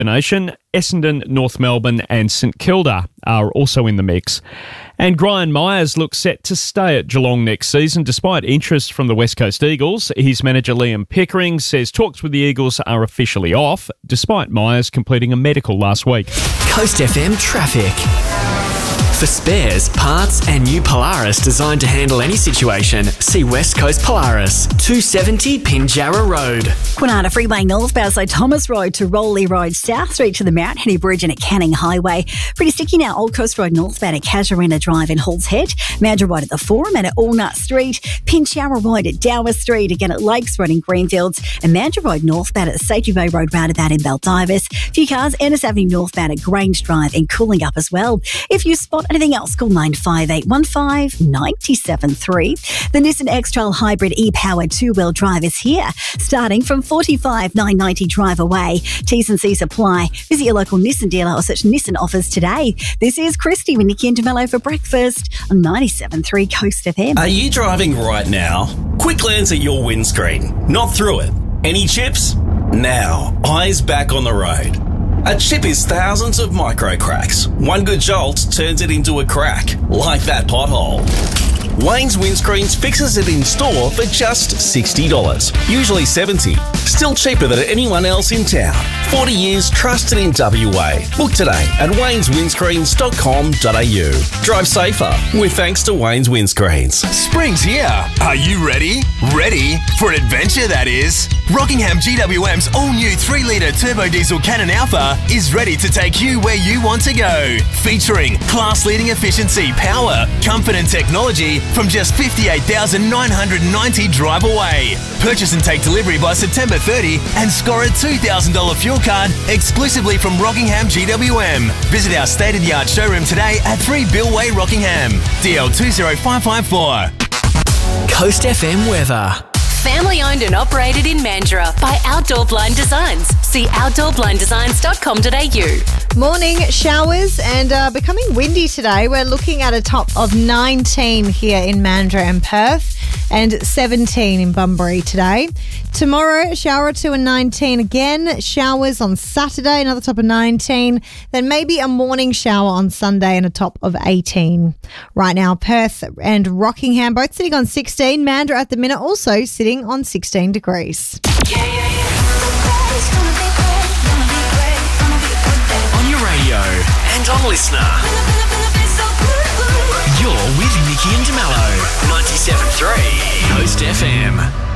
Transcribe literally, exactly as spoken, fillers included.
Nation. Essendon, North Melbourne and St Kilda are also in the mix. And Brian Myers looks set to stay at Geelong next season despite interest from the West Coast Eagles. His manager Liam Pickering says talks with the Eagles are officially off, despite Myers completing a medical last week. Coast F M traffic. For spares, parts and new Polaris designed to handle any situation, see West Coast Polaris, two seventy Pinjarra Road. Kwinana Freeway northbound, so Thomas Road to Rowley Road south through to the Mount Henry Bridge and at Canning Highway. Pretty sticky now, Old Coast Road northbound at Casuarina Drive in Halls Head, Mandurah Road at the Forum and at Allnut Street, Pinjarra Road at Dower Street, again at Lakes Road in Greenfields, and Mandurah Road northbound at the Safety Bay Road roundabout in Baldivis. Few cars, Ennis Avenue northbound at Grange Drive in Cooling Up as well. If you spot anything else, call nine five eight one five nine seven three. The Nissan X-Trail Hybrid e-powered two-wheel drive is here, starting from forty-five thousand nine hundred ninety drive away. T's and C's apply. Visit your local Nissan dealer or search Nissan offers today. This is Christy with Nikki and DeMello for breakfast on ninety-seven point three Coast F M. Are you driving right now? Quick glance at your windscreen. Not through it. Any chips? Now, eyes back on the road. A chip is thousands of micro cracks. One good jolt turns it into a crack, like that pothole. Wayne's Windscreens fixes it in store for just sixty dollars, usually seventy dollars. Still cheaper than anyone else in town. forty years trusted in W A. Book today at waynes windscreens dot com dot a u. Drive safer with thanks to Wayne's Windscreens. Spring's here. Are you ready? Ready for an adventure, that is. Rockingham G W M's all-new three litre turbo diesel Cannon Alpha is ready to take you where you want to go. Featuring class-leading efficiency, power, comfort and technology from just fifty-eight thousand nine hundred ninety drive away. Purchase and take delivery by September thirtieth and score a two thousand dollars fuel card exclusively from Rockingham G W M. Visit our state-of-the-art showroom today at three Bill Way, Rockingham. D L two zero five five four. Coast F M weather. Family owned and operated in Mandurah by Outdoor Blind Designs. See outdoor blind designs dot com dot a u. Morning showers and uh, becoming windy today. We're looking at a top of nineteen here in Mandurah and Perth and seventeen in Bunbury today. Tomorrow, a shower or two and nineteen again. Showers on Saturday, another top of nineteen. Then maybe a morning shower on Sunday and a top of eighteen. Right now, Perth and Rockingham both sitting on sixteen. Mandurah at the minute also sitting on sixteen degrees. Yeah, yeah, yeah. On your radio and on Listener. You're with Nikki and DeMello. ninety-seven point three Coast F M.